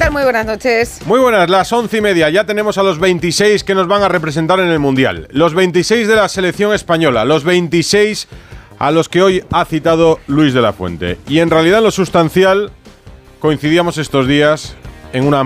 tal? Muy buenas noches. Muy buenas, las 11:30. Ya tenemos a los 26 que nos van a representar en el Mundial. Los 26 de la selección española. Los 26 a los que hoy ha citado Luis de la Fuente. Y en realidad en lo sustancial coincidíamos estos días en una